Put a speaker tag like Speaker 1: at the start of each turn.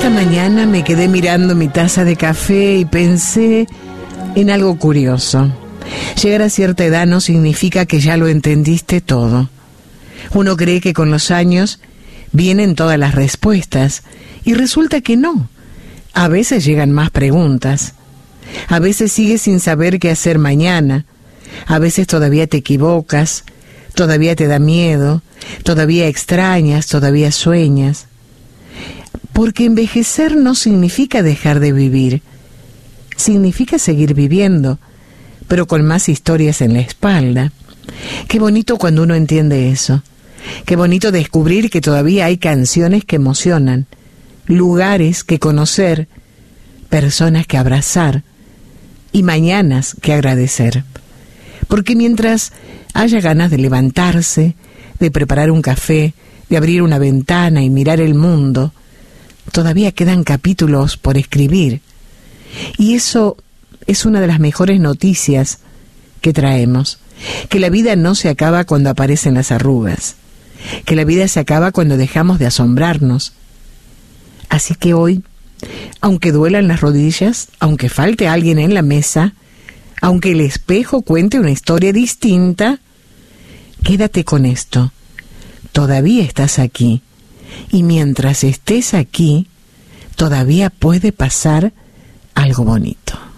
Speaker 1: Esta mañana me quedé mirando mi taza de café y pensé en algo curioso. Llegar a cierta edad no significa que ya lo entendiste todo. Uno cree que con los años vienen todas las respuestas y resulta que no. A veces llegan más preguntas. A veces sigues sin saber qué hacer mañana. A veces todavía te equivocas, todavía te da miedo, todavía extrañas, todavía sueñas. Porque envejecer no significa dejar de vivir. Significa seguir viviendo, pero con más historias en la espalda. Qué bonito cuando uno entiende eso. Qué bonito descubrir que todavía hay canciones que emocionan, lugares que conocer, personas que abrazar y mañanas que agradecer. Porque mientras haya ganas de levantarse, de preparar un café, de abrir una ventana y mirar el mundo, todavía quedan capítulos por escribir. Y eso es una de las mejores noticias que traemos. Que la vida no se acaba cuando aparecen las arrugas. Que la vida se acaba cuando dejamos de asombrarnos. Así que hoy, aunque duelan las rodillas, aunque falte alguien en la mesa, aunque el espejo cuente una historia distinta, quédate con esto. Todavía estás aquí. Y mientras estés aquí, todavía puede pasar algo bonito.